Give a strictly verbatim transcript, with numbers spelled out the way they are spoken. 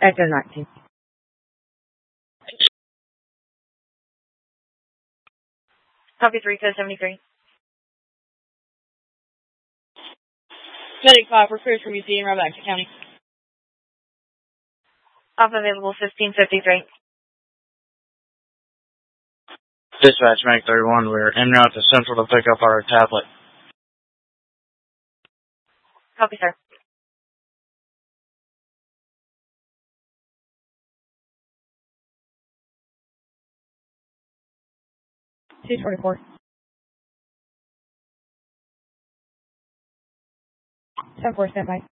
Echo nineteen. Copy three, code seventy-three. Medic five, we're cleared for museum, right back to county. Off available fifteen fifty-three. Dispatch, Mag thirty-one, we're en route to Central to pick up our tablet. Copy, sir. two twenty-four. ten four, stand by.